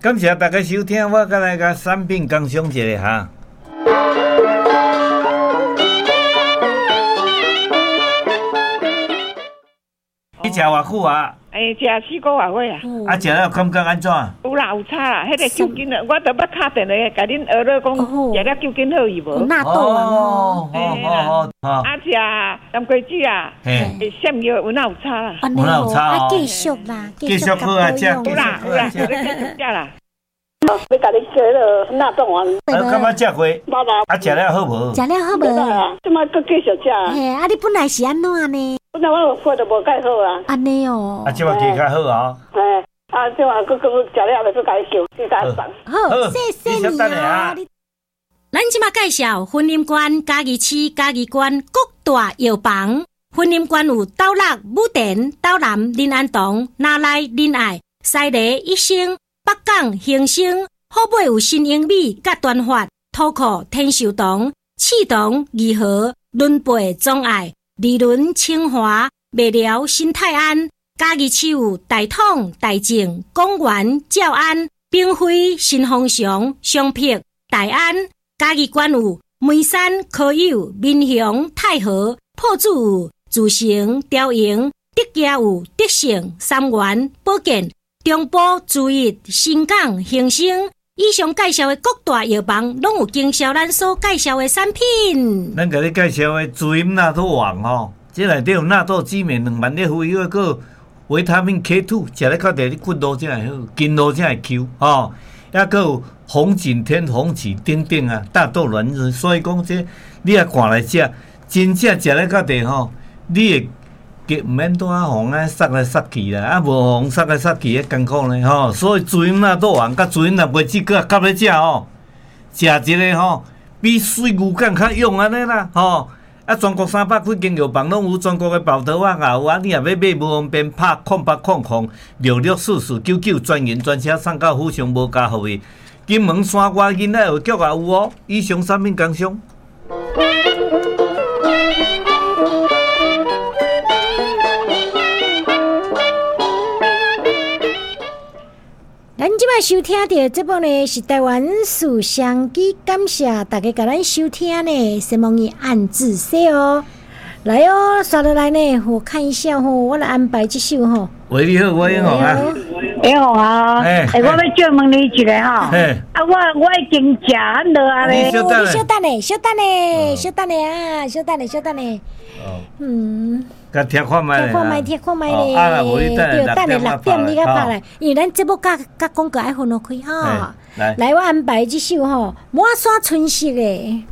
感谢大家收听，我再来甲产品工商一下哈。你食偌久啊？ 食4个月啊。 啊，食了感觉安怎？ 有啦，有差啦，迄个酒精啊，我都要敲电话甲恁儿女讲，食了酒精好伊无？ 纳豆啊， 好。 啊，食南瓜子啊，闪药有哪有差啦？ 有哪有差哦？继续啦， 继续好啊，食， 有啦，继续食啦。 要甲你做了纳豆丸， 感觉食过？啊，食了好无？ 食了好无？ 即摆佫继续食。 嘿，啊，你本来是安怎呢？ 本来我肺都无介好啊。 安尼哦。 啊，即摆加较好啊。 嘿，啊，即摆佫食了就甲伊叫，你甲送。 好，谢谢你啊。 咱即马介绍婚姻馆嘉义市嘉义县各大药房。婚姻馆有斗六、武田、斗南、林安堂、哪来、林爱、西螺、益生、北港、兴盛。好买有新英米、甲端发、土库、天寿堂、启堂、义和、伦培、忠爱、利伦、清华、麦寮、新泰安。嘉义市有大统、大正、公园、照安、兵辉、新丰祥、双碧、大安。嘉义县有梅山、科友、民雄、太和。破子有自成、雕营。德家有德盛、三元、保健。中部、注意、新港、兴盛。以上介绍的各大药房，拢有经销咱所介绍的产品。 咱甲你介绍的滋阴纳豆王吼，这内底有纳豆激酶2万粒附有个维他命 K2， 食了较地，你骨路才会好，筋路才会 Q 吼。还佫有红景天、红旗等等啊，大豆卵子，所以讲这你也看来食，真正食了较地吼，你会。毋免拄啊红啊杀来杀去啦，啊无红杀来杀去迄艰苦呢吼，所以滋阴纳豆丸甲滋阴纳袂止个夹咧食吼，食一个吼比水牛肝较用安尼啦吼，啊全国300几间药房拢有，全国的报道啊也有啊，你若要买无方便拍0800664499专营专车送到府上无加号的，金门山瓜囡仔药局也有哦，以上产品工商。 咱即摆收听到节目呢是台湾书香机，感谢大家甲咱收听呢，希望你按自说哦。来哦，刷落来呢，我看一下吼，我来安排这首吼。 喂，你好，我英红啊。 英红啊，我要借问你一个吼。啊，我已经食很多啊咧。 你稍等咧，稍等咧。 甲听看卖咧。 听看卖咧。对，等下6点你甲拍来，因为咱节目甲广告爱分落开吼。来，我安排这首吼，满山春色诶。